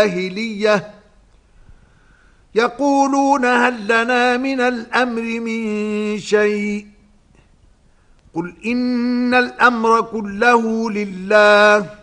الجاهلية يقولون هل لنا من الأمر من شيء قل إن الأمر كله لله